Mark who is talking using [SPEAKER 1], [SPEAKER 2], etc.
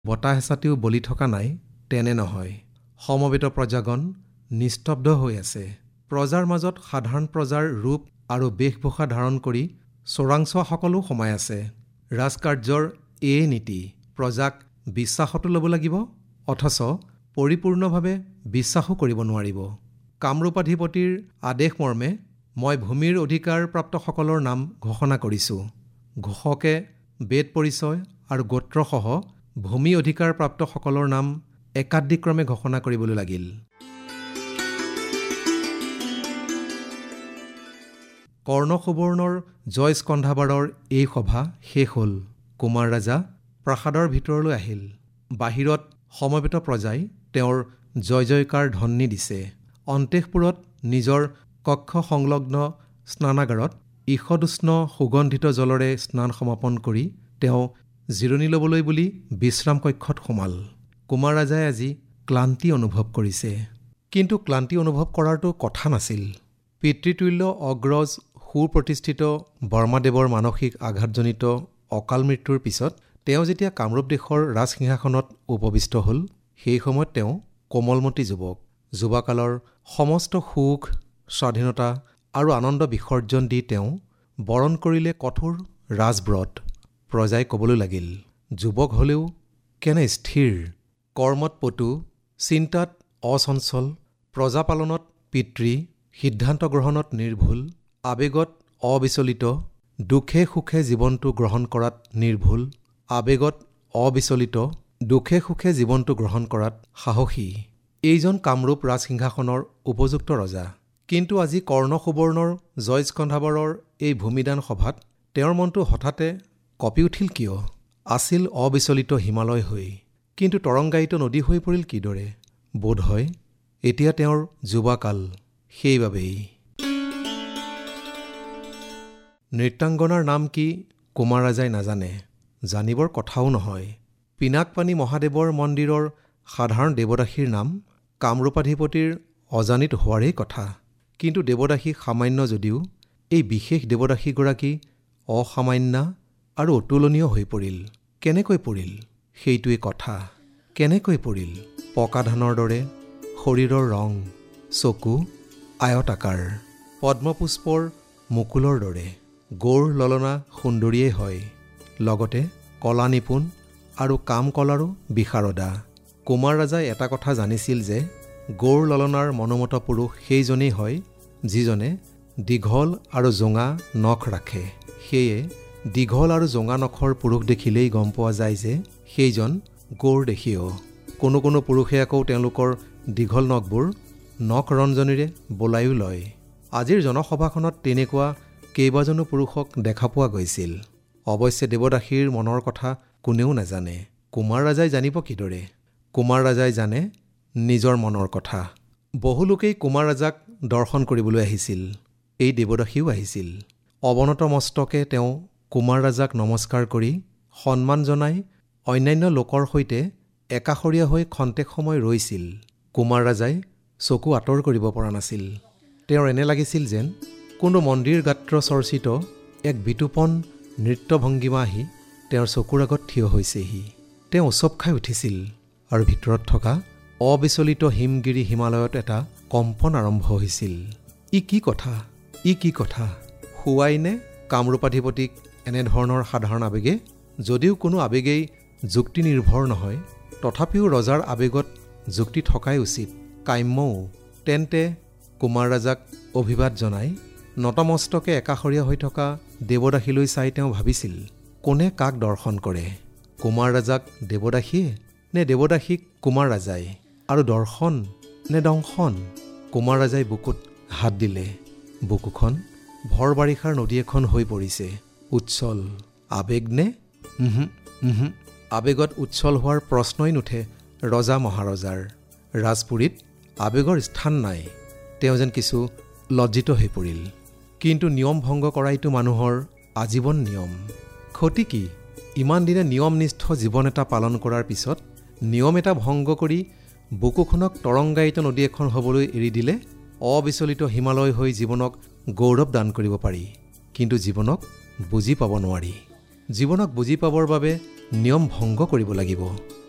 [SPEAKER 1] বতাহ এচাতিও বলি থকা নাই তেনে নহয়। সমবেত প্ৰজাগণ নিস্তব্ধ হৈ আছে। প্ৰজাৰ মাজত সাধাৰণ প্ৰজাৰ ৰূপ আৰু বেশভূষা ধাৰণ কৰি চোৰাংচোৱাসকলো সোমাই আছে। ৰাজকাৰ্যৰ এই নীতি, প্ৰজাক বিশ্বাসতো ল'ব লাগিব, অথচ পৰিপূৰ্ণভাৱে বিশ্বাসো কৰিব নোৱাৰিব। কামৰূপাধিপতিৰ আদেশ মৰ্মে মই ভূমিৰ অধিকাৰপ্ৰাপ্তসকলৰ নাম ঘোষণা কৰিছোঁ। ঘোষকে বেদ পৰিচয় আৰু গোত্ৰসহ ভূমি অধিকাৰপ্ৰাপ্তসকলৰ নাম একাদিক্ৰমে ঘোষণা কৰিবলৈ লাগিল। কৰ্ণ সুবৰ্ণৰ জয় স্কন্ধাবাৰৰ এই সভা শেষ হ'ল। কুমাৰ ৰাজা প্ৰাসাদৰ ভিতৰলৈ আহিল। বাহিৰত সমবেত প্ৰজাই তেওঁৰ জয় জয়কাৰ ধ্বনি দিছে। অন্তেশপুৰত নিজৰ কক্ষ সংলগ্ন স্নানাগাৰত ঈষদুষ্ণ সুগন্ধিত জলৰে স্নান সমাপন কৰি তেওঁ জিৰণি ল'বলৈ বুলি বিশ্ৰাম কক্ষত সোমাল। কুমাৰ ৰাজাই আজি ক্লান্তি অনুভৱ কৰিছে। কিন্তু ক্লান্তি অনুভৱ কৰাৰতো কথা নাছিল। পিতৃতুল্য অগ্ৰজ সুপ্ৰতিষ্ঠিত বৰ্মাদেৱৰ মানসিক আঘাতজনিত অকাল মৃত্যুৰ পিছত তেওঁ যেতিয়া কামৰূপ দেশৰ ৰাজসিংহাসনত উপবিষ্ট হ'ল, সেই সময়ত তেওঁ কোমলমতী যুৱক। যুৱাকালৰ সমস্ত সুখ, স্বাধীনতা আৰু আনন্দ বিসৰ্জন দি তেওঁ বৰণ কৰিলে কঠোৰ ৰাজব্ৰত। প্ৰজাই ক'বলৈ লাগিল, যুৱক হ'লেও কেনে স্থিৰ, কৰ্মত পটু, চিন্তাত অচঞ্চল, প্ৰজাপালনত পিতৃ, সিদ্ধান্ত গ্ৰহণত নিৰ্ভুল, আৱেগত অবিচলিত, দুখে সুখে জীৱনটো গ্ৰহণ কৰাত নিৰ্ভুল, আৱেগত অবিচলিত, দুখে সুখে জীৱনটো গ্ৰহণ কৰাত সাহসী। এইজন কামৰূপ ৰাজসিংহাসনৰ উপযুক্ত ৰজা। কিন্তু আজি কৰ্ণ সুবৰ্ণৰ জয় স্কন্ধাবাৰৰ এই ভূমিদান সভাত তেওঁৰ মনটো হঠাতে কঁপি উঠিল কিয়? আছিল অবিচলিত হিমালয় হৈ, কিন্তু তৰংগায়িত নদী হৈ পৰিল কিদৰে? বোধ হয় এতিয়া তেওঁৰ যুৱাকাল, সেইবাবেই। নৃত্যাংগনাৰ নাম কি কুমাৰ ৰাজাই নাজানে, জানিবৰ কথাও নহয়। পিনাকপানী মহাদেৱৰ মন্দিৰৰ সাধাৰণ দেৱদাসীৰ নাম কামৰূপাধিপতিৰ অজানিত হোৱাৰেই কথা। কিন্তু দেৱদাসী সামান্য যদিও এই বিশেষ দেৱদাসীগৰাকী অসামান্যা আৰু অতুলনীয় হৈ পৰিল। কেনেকৈ পৰিল সেইটোৱে কথা। কেনেকৈ পৰিল? পকা ধানৰ দৰে শৰীৰৰ ৰং, চকু আয়তাকাৰ, পদ্মপুষ্পৰ মুকুলৰ দৰে, গৌৰ ললনা সুন্দৰীয়েই হয়, লগতে কলা নিপুণ আৰু কাম কলাৰো বিশাৰদা। কুমাৰ ৰাজাই এটা কথা জানিছিল যে গৌৰ ললনাৰ মনোমত পুৰুষ সেইজনেই হয় যিজনে দীঘল আৰু জোঙা নখ ৰাখে। সেয়ে দীঘল আৰু জোঙা নখৰ পুৰুষ দেখিলেই গম পোৱা যায় যে সেইজন গৌৰ দেশীয়। কোনো কোনো পুৰুষে আকৌ তেওঁলোকৰ দীঘল নখবোৰ নখ ৰঞ্জনীৰে বোলায়ো লয়। আজিৰ জনসভাখনত তেনেকুৱা কেইবাজনো পুৰুষক দেখা পোৱা গৈছিল। অৱশ্যে দেৱদাসীৰ মনৰ কথা কোনেও নাজানে। কুমাৰ ৰাজাই জানিব কিদৰে? কুমাৰ ৰাজাই জানে নিজৰ মনৰ কথা। বহু লোকেই কুমাৰ ৰাজাক দৰ্শন কৰিবলৈ আহিছিল। এই দেৱদাসীও আহিছিল। অৱনত মস্তকে তেওঁ কুমাৰ ৰাজাক নমস্কাৰ কৰি সন্মান জনাই অন্যান্য লোকৰ সৈতে একাষৰীয়া হৈ খন্তেক সময় ৰৈছিল। কুমাৰ ৰাজাই চকু আঁতৰ কৰিব পৰা নাছিল। তেওঁৰ এনে লাগিছিল যেন কোনো মন্দিৰ গাত্ৰ চৰ্চিত এক বিতোপন নৃত্যভংগীমা আহি তেওঁৰ চকুৰ আগত থিয় হৈছেহি। তেওঁ উচপ খাই উঠিছিল আৰু ভিতৰত থকা অবিচলিত হিমগিৰি হিমালয়ত এটা কম্পন আৰম্ভ হৈছিল। ই কি কথা? ই কি কথা? শুৱাইনে কামৰূপাধিপতিক এনেধৰণৰ সাধাৰণ আৱেগে? যদিও কোনো আৱেগেই যুক্তি নিৰ্ভৰ নহয়, তথাপিও ৰজাৰ আৱেগত যুক্তি থকাই উচিত, কাম্যও। তেন্তে কুমাৰ ৰাজাক অভিবাদ জনাই নতমস্তকে একাষৰীয়া হৈ থকা দেৱদাসীলৈ চাই তেওঁ ভাবিছিল, কোনে কাক দৰ্শন কৰে? কুমাৰ ৰাজাক দেৱদাসীয়ে নে দেৱদাসীক কুমাৰ ৰাজাই? আৰু দৰ্শন নে দংশন? কুমাৰ ৰাজাই বুকুত হাত দিলে। বুকুখন ভৰ বাৰিষাৰ নদী এখন হৈ পৰিছে। উচ্ছল আৱেগ নে? আৱেগত উচ্ছল হোৱাৰ প্ৰশ্নই নুঠে ৰজা মহাৰজাৰ। ৰাজপুৰীত আৱেগৰ স্থান নাই। তেওঁ যেন কিছু লজ্জিত হৈ পৰিল। কিন্তু নিয়ম ভংগ কৰাইতো মানুহৰ আজীৱন নিয়ম। ক্ষতি কি? ইমান দিনে নিয়মনিষ্ঠ জীৱন এটা পালন কৰাৰ পিছত নিয়ম এটা ভংগ কৰি বুকুখনক তৰংগায়িত নদী এখন হ'বলৈ এৰি দিলে অবিচলিত হিমালয় হৈ জীৱনক গৌৰৱ দান কৰিব পাৰি, কিন্তু জীৱনক বুজি পাব নোৱাৰি। জীৱনক বুজি পাবৰ বাবে নিয়ম ভংগ কৰিব লাগিব।